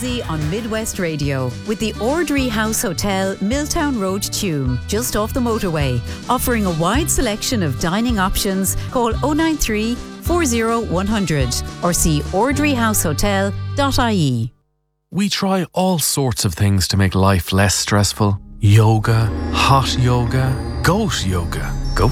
Easy on Midwest Radio with the Ordry House Hotel, Milltown Road, Tuam, just off the motorway, offering a wide selection of dining options. Call 093 40 100 or see ordryhousehotel.ie. We try all sorts of things to make life less stressful. Yoga, hot yoga, goat yoga.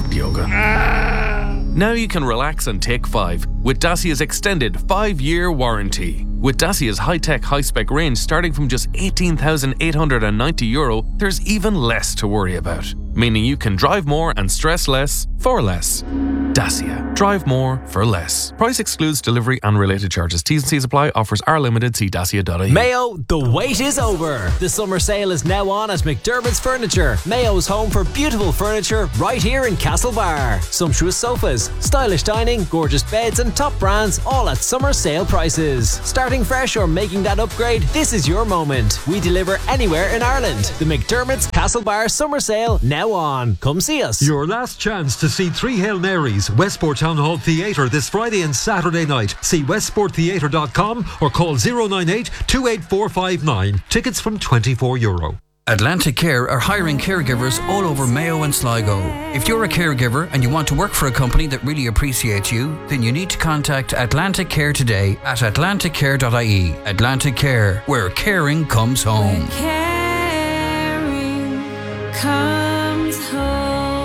Now you can relax and take 5 with Dacia's extended 5-year warranty. With Dacia's high-tech, high-spec range starting from just €18,890, there's even less to worry about. Meaning you can drive more and stress less for less. Dacia. Drive more for less. Price excludes delivery and related charges. T's and C's apply. Offers are limited. See dacia.ie. Mayo, the wait is over. The summer sale is now on at McDermott's Furniture. Mayo's home for beautiful furniture right here in Castlebar. Sumptuous sofas, stylish dining, gorgeous beds and top brands all at summer sale prices. Starting fresh or making that upgrade, this is your moment. We deliver anywhere in Ireland. The McDermott's Castlebar summer sale now on. Come see us. Your last chance to see Three Hail Marys, Westport Town Hall Theatre this Friday and Saturday night. See westporttheatre.com or call 098 28459. Tickets from €24. Atlantic Care are hiring caregivers all over Mayo and Sligo. If you're a caregiver and you want to work for a company that really appreciates you, then you need to contact Atlantic Care today at atlanticcare.ie. Atlantic Care, where caring comes home. Caring comes home.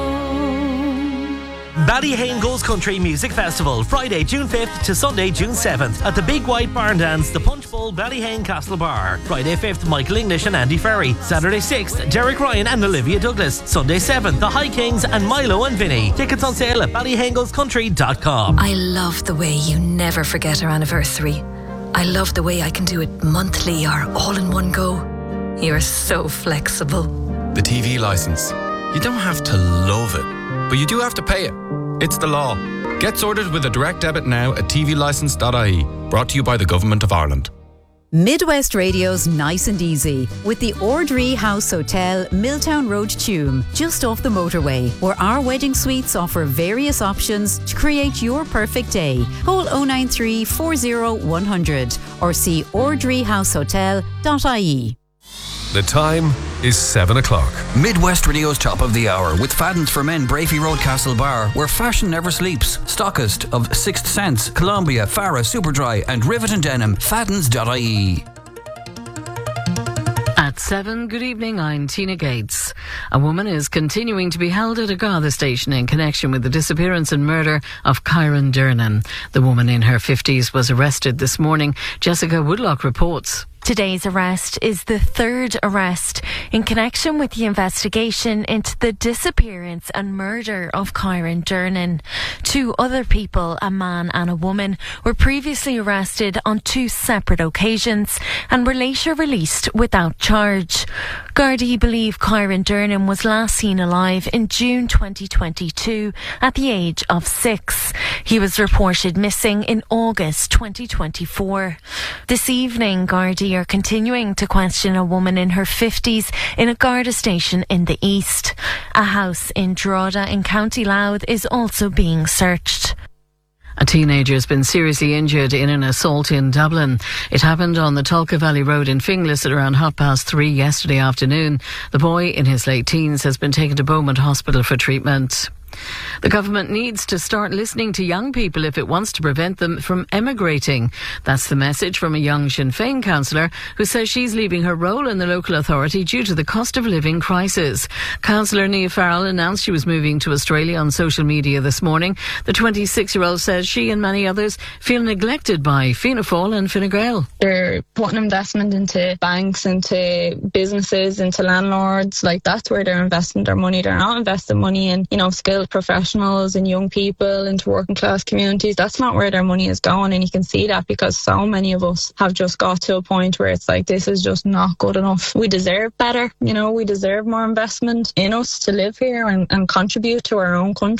Ballyhane Goes Country Music Festival, Friday, June 5th to Sunday, June 7th at the Big White Barn Dance, the Punch Bowl, Ballyhane Castle Bar. Friday 5th, Michael English and Andy Ferry. Saturday 6th, Derek Ryan and Olivia Douglas. Sunday 7th, the High Kings and Milo and Vinny. Tickets on sale at ballyhanegoescountry.com. I love the way you never forget our anniversary. I love the way I can do it monthly or all in one go. You're so flexible. The TV licence. You don't have to love it, but you do have to pay it. It's the law. Get sorted with a direct debit now at tvlicence.ie. Brought to you by the Government of Ireland. Midwest Radio's Nice and Easy with the Ordry House Hotel, Milltown Road, Tuam, just off the motorway, where our wedding suites offer various options to create your perfect day. Call 093 40 100 or see ordryhousehotel.ie. The time is 7 o'clock. Midwest Radio's top of the hour with Fadden's for Men, Brafey Road, Castlebar, where fashion never sleeps. Stockist of Sixth Sense, Columbia, Farah, Superdry and Rivet and Denim. Faddens.ie. At 7, good evening, I'm Tina Gates. A woman is continuing to be held at a Garda station in connection with the disappearance and murder of Kyron Dernan. The woman in her 50s was arrested this morning. Jessica Woodlock reports. Today's arrest is the third arrest in connection with the investigation into the disappearance and murder of Kyron Dernan. 2 other people, a man and a woman, were previously arrested on 2 separate occasions and were later released without charge. Gardaí believe Kyron Dernan was last seen alive in June 2022 at the age of 6. He was reported missing in August 2024. This evening, Gardaí are continuing to question a woman in her 50s in a Garda station in the east. A house in Drogheda in County Louth is also being searched. A teenager has been seriously injured in an assault in Dublin. It happened on the Tulka Valley Road in Finglas at around 3:30 yesterday afternoon. The boy, in his late teens, has been taken to Beaumont Hospital for treatment. The government needs to start listening to young people if it wants to prevent them from emigrating. That's the message from a young Sinn Féin councillor who says she's leaving her role in the local authority due to the cost of living crisis. Councillor Nia Farrell announced she was moving to Australia on social media this morning. The 26-year-old says she and many others feel neglected by Fianna Fáil and Fine Gael. They're putting investment into banks, into businesses, into landlords. Like, that's where they're investing their money. They're not investing money in, skilled professionals and young people into working class communities. That's not where their money is going, and you can see that because so many of us have just got to a point where it's like, this is just not good enough. We deserve better, we deserve more investment in us to live here and contribute to our own country.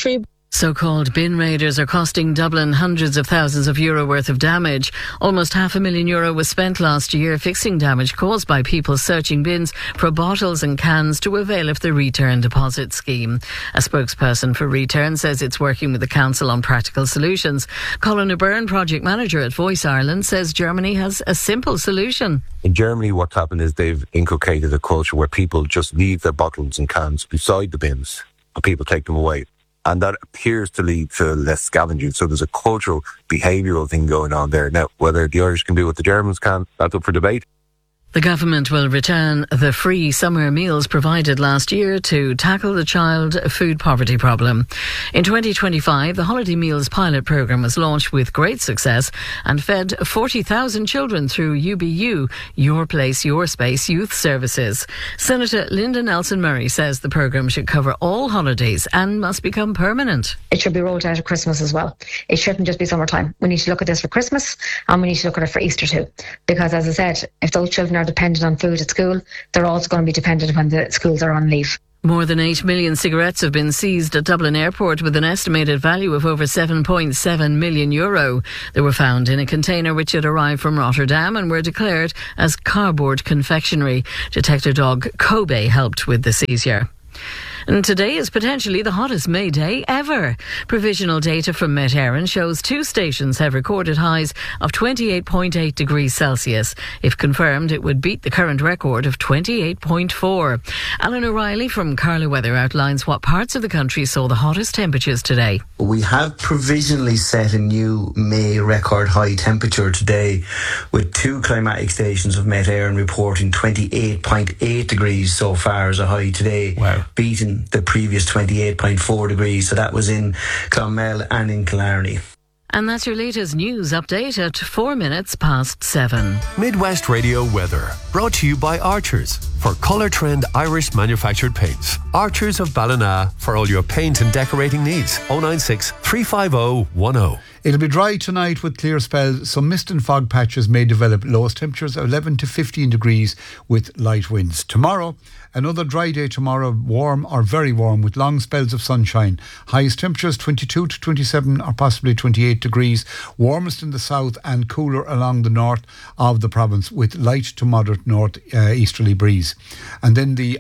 So-called bin raiders are costing Dublin hundreds of thousands of euro worth of damage. Almost €500,000 was spent last year fixing damage caused by people searching bins for bottles and cans to avail of the return deposit scheme. A spokesperson for Return says it's working with the council on practical solutions. Colin O'Byrne, project manager at Voice Ireland, says Germany has a simple solution. In Germany, what's happened is they've inculcated a culture where people just leave their bottles and cans beside the bins and people take them away. And that appears to lead to less scavenging. So there's a cultural, behavioural thing going on there. Now, whether the Irish can do what the Germans can, that's up for debate. The government will return the free summer meals provided last year to tackle the child food poverty problem. In 2025, the Holiday Meals pilot programme was launched with great success and fed 40,000 children through UBU, Your Place, Your Space Youth Services. Senator Linda Nelson-Murray says the programme should cover all holidays and must become permanent. It should be rolled out at Christmas as well. It shouldn't just be summertime. We need to look at this for Christmas and we need to look at it for Easter too. Because as I said, if those children are dependent on food at school, they're also going to be dependent when the schools are on leave. More than 8 million cigarettes have been seized at Dublin Airport with an estimated value of over €7.7 million. They were found in a container which had arrived from Rotterdam and were declared as cardboard confectionery. Detector dog Kobe helped with the seizure. And today is potentially the hottest May day ever. Provisional data from Met Éireann shows 2 stations have recorded highs of 28.8 degrees Celsius. If confirmed, it would beat the current record of 28.4. Alan O'Reilly from Carla Weather outlines what parts of the country saw the hottest temperatures today. We have provisionally set a new May record high temperature today, with 2 climatic stations of Met Éireann reporting 28.8 degrees so far as a high today. Wow. Beating the previous 28.4 degrees. So that was in Clonmel and in Killarney. And that's your latest news update at 4 minutes past 7. Midwest Radio Weather, brought to you by Archers for Colour Trend Irish manufactured paints. Archers of Ballina for all your paint and decorating needs. 096 350 10. It'll be dry tonight with clear spells. Some mist and fog patches may develop. Lowest temperatures of 11 to 15 degrees with light winds. Tomorrow, another dry day tomorrow, warm or very warm with long spells of sunshine. Highest temperatures 22 to 27 or possibly 28 degrees. Warmest in the south and cooler along the north of the province with light to moderate north easterly breeze. And then the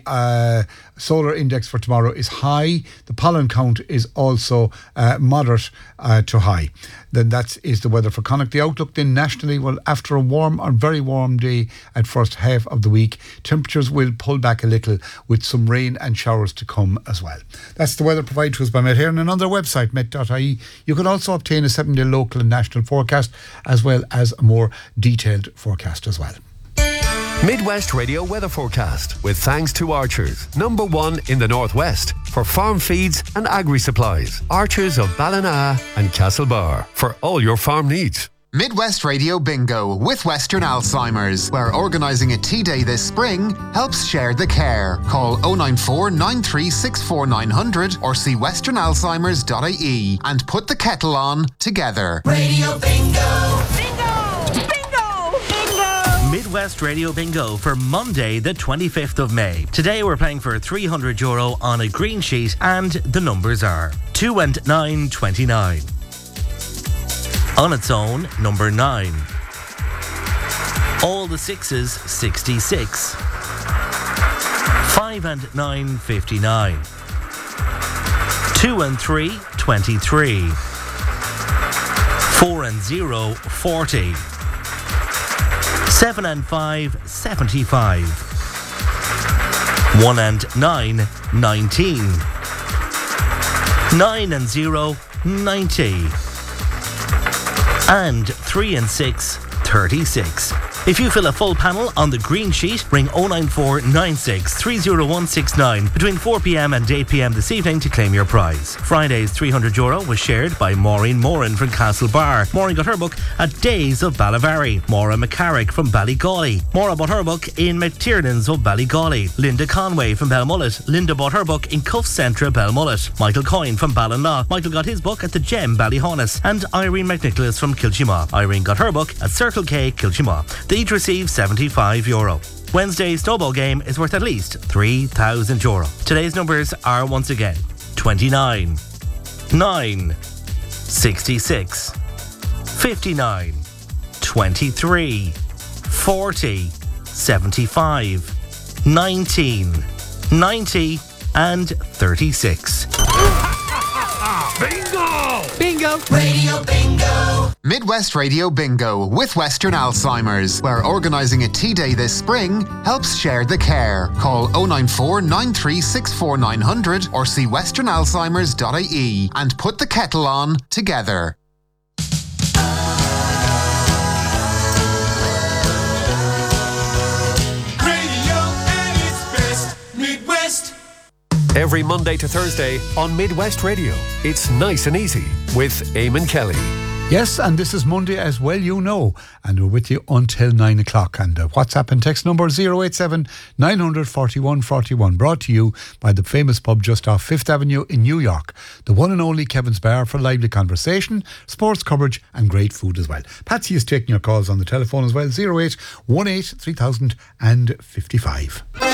solar index for tomorrow is high. The pollen count is also moderate to high. Then that is the weather for Connacht. The outlook then nationally, well, after a warm or very warm day at first half of the week, temperatures will pull back a little with some rain and showers to come as well. That's the weather provided to us by Met Éireann, and on their website, met.ie, you can also obtain a 7-day local and national forecast as well as a more detailed forecast as well. Midwest Radio Weather Forecast with thanks to Archers, #1 in the Northwest for farm feeds and agri-supplies. Archers of Ballina and Castlebar for all your farm needs. Midwest Radio Bingo with Western Alzheimer's, where organising a tea day this spring helps share the care. Call 094 9364 900 or see westernalzheimers.ie and put the kettle on together. Radio Bingo! Bingo! Midwest Radio Bingo for Monday the 25th of May. Today we're playing for €300 on a green sheet and the numbers are 2 and 9, 29. On its own, number 9. All the 6s, 66. 5 and 9, 59. 2 and 3, 23. 4 and 0, 40. 7 and 5, 75. 1 and 9, 19. 9 and 0, 90. And 3 and 6, 36. If you fill a full panel on the green sheet, ring 094 96 30169 between 4pm and 8pm this evening to claim your prize. Friday's €300 was shared by Maureen Moran from Castlebar. Maureen got her book at Days of Ballavary. Maura McCarrick from Ballygawley. Maura bought her book in McTiernan's of Ballygawley. Linda Conway from Belmullet. Linda bought her book in Cuff Centre, Belmullet. Michael Coyne from Ballinlaw. Michael got his book at the Gem, Ballyhonus. And Irene McNicholas from Kilchima. Irene got her book at Circle K, Kilchima. They each receive €75. Wednesday's snowball game is worth at least €3,000. Today's numbers are once again 29, 9, 66, 59, 23, 40, 75, 19, 90 and 36. Bingo! Bingo! Radio Bingo! Midwest Radio Bingo with Western Alzheimer's, where organising a tea day this spring helps share the care. Call 094 9364 900 or see westernalzheimers.ie and put the kettle on together. Every Monday to Thursday on Midwest Radio, it's Nice and Easy with Eamon Kelly. Yes, and this is Monday as well, you know, and we're with you until 9 o'clock. And WhatsApp and text number 087 900 41 41, brought to you by the famous pub just off 5th Avenue in New York, the one and only Kevin's Bar, for lively conversation, sports coverage and great food as well. Patsy is taking your calls on the telephone as well, 0818 3000 and 55.